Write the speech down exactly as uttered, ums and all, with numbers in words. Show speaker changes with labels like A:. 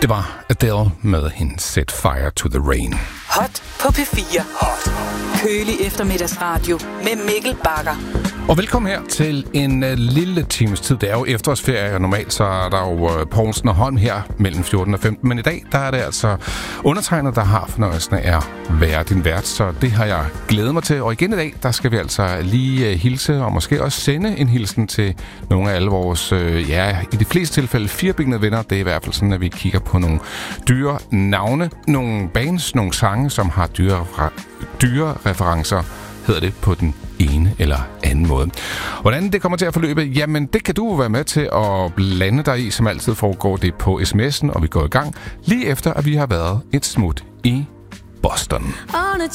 A: Det var Adele med hendes Set Fire to the Rain.
B: Hot på P fire. Hot. Kølig eftermiddagsradio med Mikkel Bagger.
A: Og velkommen her til en uh, lille times tid. Det er jo efterårsferie, og normalt så er der jo uh, Poulsen og Holm her mellem fjorten og femten. Men i dag, der er det altså undertegnet, der har fornøjelsen af at være din vært. Så det har jeg glædet mig til. Og igen i dag, der skal vi altså lige uh, hilse, og måske også sende en hilsen til nogle af alle vores, uh, ja, i de fleste tilfælde firebenede venner. Det er i hvert fald sådan, at vi kigger på nogle dyre navne, nogle bands, nogle sange, som har dyre, dyre referencer, hedder det på den ene eller anden måde. Hvordan det kommer til at forløbe, jamen det kan du være med til at blande dig i, som altid foregår det på sms'en, og vi går i gang lige efter, at vi har været et smut i Boston.